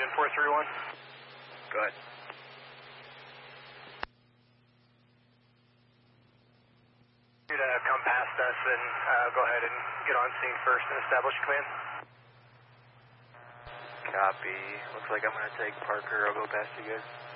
7431. Go ahead. You're to come past us and go ahead and get on scene first and establish command. Copy. Looks like I'm going to take Parker. I'll go past you guys.